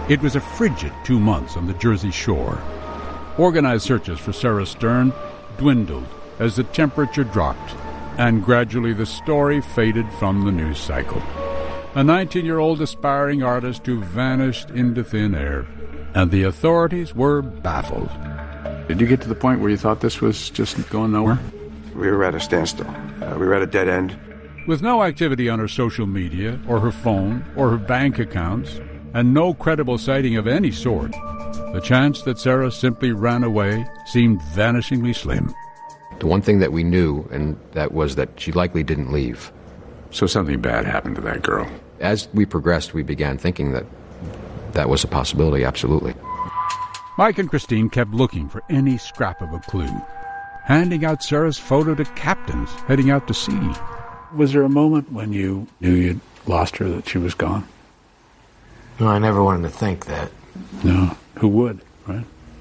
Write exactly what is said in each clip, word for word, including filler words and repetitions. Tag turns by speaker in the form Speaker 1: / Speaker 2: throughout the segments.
Speaker 1: It was a frigid two months on the Jersey Shore. Organized searches for Sarah Stern dwindled as the temperature dropped, and gradually the story faded from the news cycle. A nineteen-year-old aspiring artist who vanished into thin air, and the authorities were baffled. Did you get to the point where you thought this was just going nowhere?
Speaker 2: We were at a standstill. Uh, we were at a dead end.
Speaker 1: With no activity on her social media, or her phone, or her bank accounts, and no credible sighting of any sort, the chance that Sarah simply ran away seemed vanishingly slim.
Speaker 3: The one thing that we knew, and that was that she likely didn't leave.
Speaker 1: So something bad happened to that girl.
Speaker 3: As we progressed, we began thinking that that was a possibility, absolutely.
Speaker 1: Mike and Christine kept looking for any scrap of a clue, handing out Sarah's photo to captains heading out to sea. Was there a moment when you knew you'd lost her, that she was gone?
Speaker 4: No, I never wanted to think that.
Speaker 1: No, who would, right?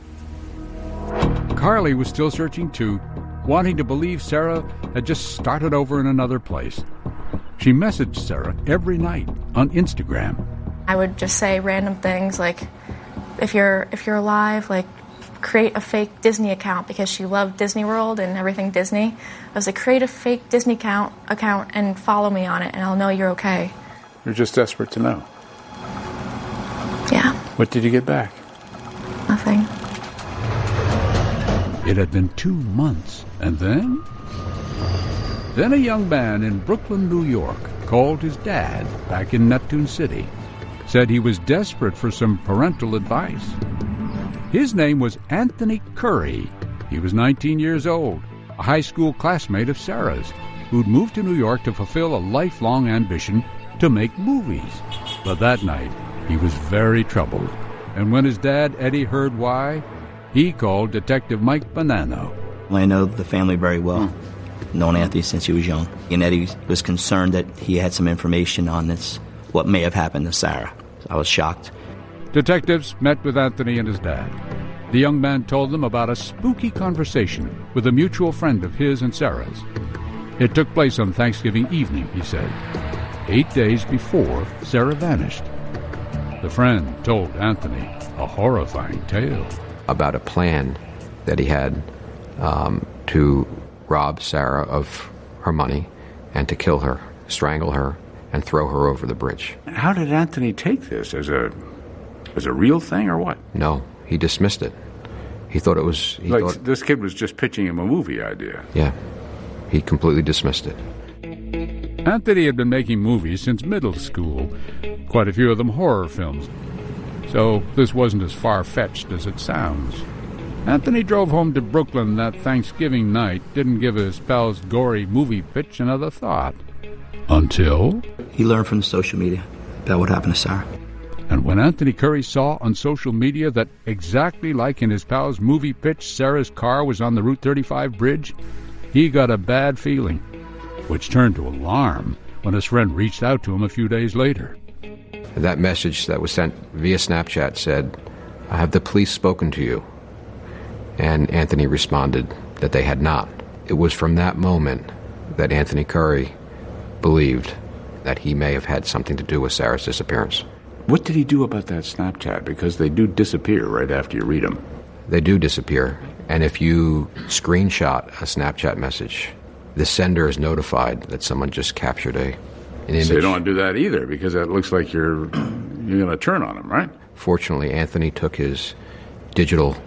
Speaker 1: Carly was still searching too, wanting to believe Sarah had just started over in another place. She messaged Sarah every night on Instagram.
Speaker 5: I would just say random things like, if you're if you're alive, like, create a fake Disney account, because she loved Disney World and everything Disney. I was like, create a fake Disney account, account and follow me on it, and I'll know you're okay.
Speaker 1: You're just desperate to know.
Speaker 5: Yeah.
Speaker 1: What did you get back?
Speaker 5: Nothing.
Speaker 1: It had been two months, and then... Then a young man in Brooklyn, New York, called his dad back in Neptune City, said he was desperate for some parental advice. His name was Anthony Curry. He was nineteen years old, a high school classmate of Sarah's, who'd moved to New York to fulfill a lifelong ambition to make movies. But that night, he was very troubled, and when his dad, Eddie, heard why, he called Detective Mike Bonanno.
Speaker 6: I know the family very well, known Anthony since he was young, and Eddie was concerned that he had some information on this, what may have happened to Sarah. I was shocked.
Speaker 1: Detectives met with Anthony and his dad. The young man told them about a spooky conversation with a mutual friend of his and Sarah's. It took place on Thanksgiving evening, he said, eight days before Sarah vanished. The friend told Anthony a horrifying tale.
Speaker 3: About a plan that he had um, to rob Sarah of her money and to kill her, strangle her, and throw her over the bridge.
Speaker 1: How did Anthony take this? As a as a real thing or what?
Speaker 3: No, he dismissed it. He thought it was... He
Speaker 1: like
Speaker 3: thought,
Speaker 1: this kid was just pitching him a movie idea.
Speaker 3: Yeah, he completely dismissed it.
Speaker 1: Anthony had been making movies since middle school, quite a few of them horror films. So this wasn't as far-fetched as it sounds. Anthony drove home to Brooklyn that Thanksgiving night, didn't give his pal's gory movie pitch another thought. Until...
Speaker 6: He learned from the social media about what happened to Sarah.
Speaker 1: And when Anthony Curry saw on social media that exactly like in his pal's movie pitch, Sarah's car was on the Route thirty-five bridge, he got a bad feeling, which turned to alarm when his friend reached out to him a few days later.
Speaker 3: That message that was sent via Snapchat said, "Have the police spoken to you?" And Anthony responded that they had not. It was from that moment that Anthony Curry believed that he may have had something to do with Sarah's disappearance.
Speaker 1: What did he do about that Snapchat? Because they do disappear right after you read them.
Speaker 3: They do disappear. And if you screenshot a Snapchat message, the sender is notified that someone just captured a, an image.
Speaker 1: So you don't want to do that either, because that looks like you're you're going to turn on them, right?
Speaker 3: Fortunately, Anthony took his digital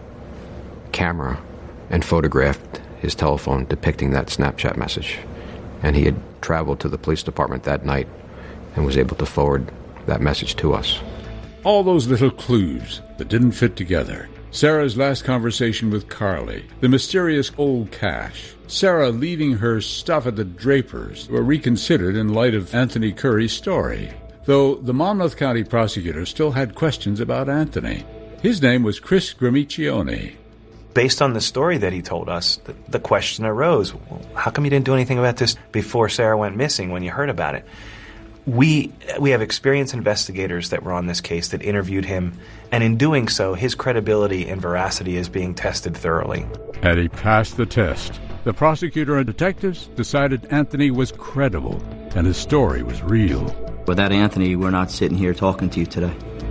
Speaker 3: camera and photographed his telephone depicting that Snapchat message. And he had traveled to the police department that night and was able to forward that message to us.
Speaker 1: All those little clues that didn't fit together. Sarah's last conversation with Carly, the mysterious old cache, Sarah leaving her stuff at the Drapers, were reconsidered in light of Anthony Curry's story, though the Monmouth County prosecutor still had questions about Anthony. His name was Chris Gramiccione.
Speaker 7: Based on the story that he told us, the, the question arose, well, how come you didn't do anything about this before Sarah went missing when you heard about it? We we have experienced investigators that were on this case that interviewed him, and in doing so, his credibility and veracity is being tested thoroughly.
Speaker 1: And he passed the test. The prosecutor and detectives decided Anthony was credible, and his story was real.
Speaker 6: Without Anthony, we're not sitting here talking to you today.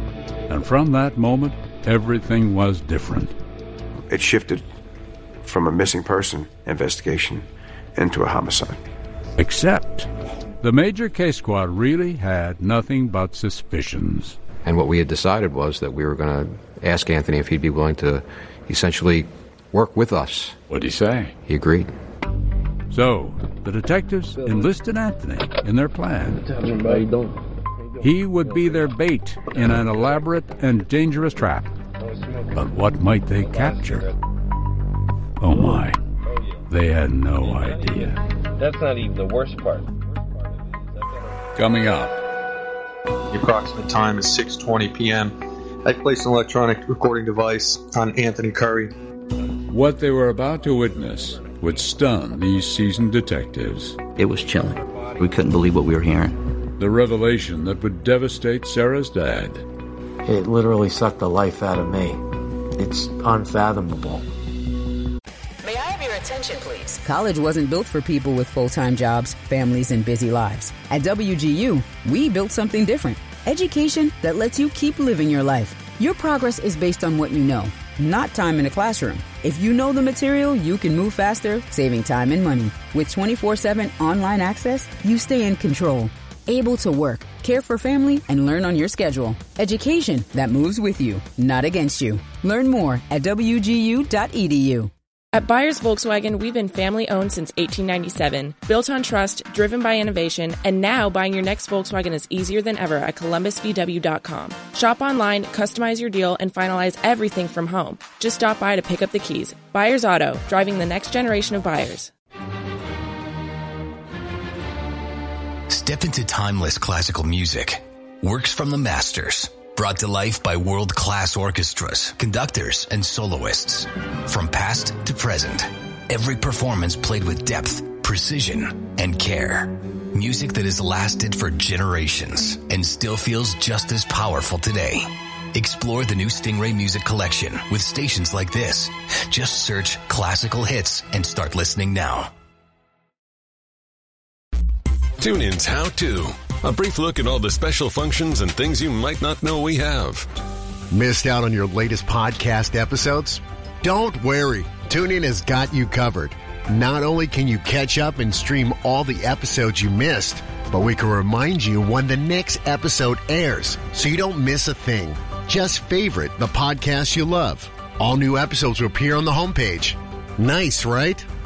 Speaker 1: And from that moment, everything was different.
Speaker 2: It shifted from a missing person investigation into a homicide.
Speaker 1: Except the major case squad really had nothing but suspicions.
Speaker 3: And what we had decided was that we were going to ask Anthony if he'd be willing to essentially work with us.
Speaker 1: What'd he say?
Speaker 3: He agreed.
Speaker 1: So, the detectives enlisted Anthony in their plan. He would be their bait in an elaborate and dangerous trap. But what might they capture? Oh my, they had no idea.
Speaker 8: That's not even the worst part.
Speaker 1: Coming up.
Speaker 9: The approximate time is six twenty p.m. I placed an electronic recording device on Anthony Curry.
Speaker 1: What they were about to witness would stun these seasoned detectives.
Speaker 6: It was chilling. We couldn't believe what we were hearing.
Speaker 1: The revelation that would devastate Sarah's dad.
Speaker 4: It literally sucked the life out of me. It's unfathomable.
Speaker 10: May I have your attention, please? College wasn't built for people with full-time jobs, families, and busy lives. At W G U, we built something different. Education that lets you keep living your life. Your progress is based on what you know, not time in a classroom. If you know the material, you can move faster, saving time and money. With twenty-four seven online access, you stay in control. Able to work, care for family, and learn on your schedule. Education that moves with you, not against you. Learn more at W G U dot E D U.
Speaker 11: At Byers Volkswagen, we've been family-owned since eighteen ninety-seven, built on trust, driven by innovation, and now buying your next Volkswagen is easier than ever at Columbus V W dot com. Shop online, customize your deal, and finalize everything from home. Just stop by to pick up the keys. Byers Auto, driving the next generation of buyers.
Speaker 12: Step into timeless classical music. Works from the masters. Brought to life by world-class orchestras, conductors, and soloists. From past to present, every performance played with depth, precision, and care. Music that has lasted for generations and still feels just as powerful today. Explore the new Stingray Music Collection with stations like this. Just search classical hits and start listening now.
Speaker 13: TuneIn's How To. A brief look at all the special functions and things you might not know we have.
Speaker 14: Missed out on your latest podcast episodes? Don't worry. TuneIn has got you covered. Not only can you catch up and stream all the episodes you missed, but we can remind you when the next episode airs so you don't miss a thing. Just favorite the podcast you love. All new episodes will appear on the homepage. Nice, right?